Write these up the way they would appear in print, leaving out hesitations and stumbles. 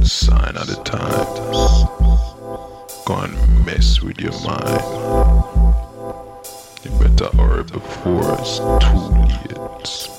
sign of the times. Go and mess with your mind. You better hurry before it's too late.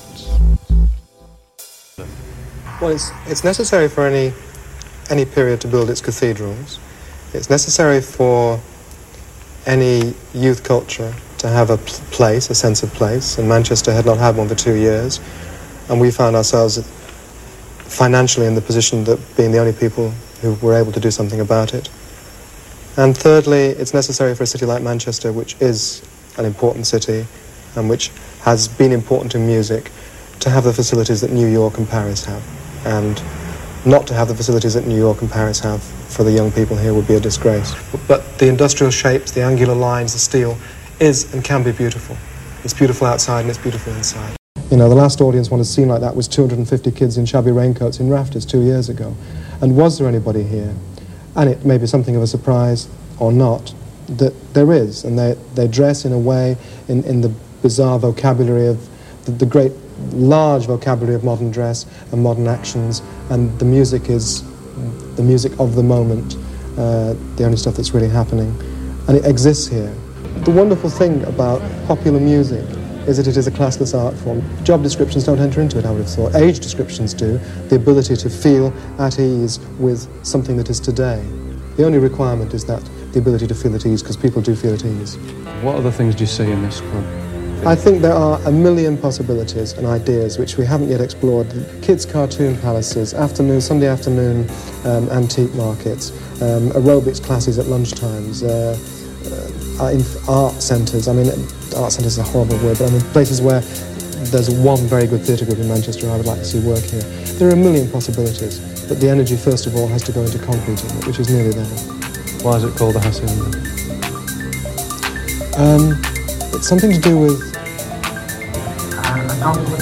Well, it's necessary for any period to build its cathedrals. It's necessary for any youth culture to have a place, a sense of place, and Manchester had not had one for 2 years, and we found ourselves financially in the position that being the only people who were able to do something about it. And thirdly, it's necessary for a city like Manchester, which is an important city and which has been important in music, to have the facilities that New York and Paris have. And not to have the facilities that New York and Paris have for the young people here would be a disgrace. But the industrial shapes, the angular lines, the steel is and can be beautiful. It's beautiful outside and it's beautiful inside. You know, the last audience one has seen like that was 250 kids in shabby raincoats in rafters 2 years ago. And was there anybody here? And it may be something of a surprise or not, that there is. And they dress in a way, in the bizarre vocabulary of the great large vocabulary of modern dress and modern actions, and the music is the music of the moment, the only stuff that's really happening, and it exists here. The wonderful thing about popular music is that it is a classless art form. Job descriptions don't enter into it, I would have thought. Age descriptions do, the ability to feel at ease with something that is today. The only requirement is that the ability to feel at ease, because people do feel at ease. What other things do you see in this club? I think there are a million possibilities and ideas which we haven't yet explored. Kids' cartoon palaces, Sunday afternoon antique markets, aerobics classes at lunchtimes, art centres. I mean, art centres is a horrible word, but I mean places where there's one very good theatre group in Manchester I would like to see work here. There are a million possibilities, but the energy first of all has to go into concreting it, which is nearly there. Why is it called the Hacienda? It's something to do with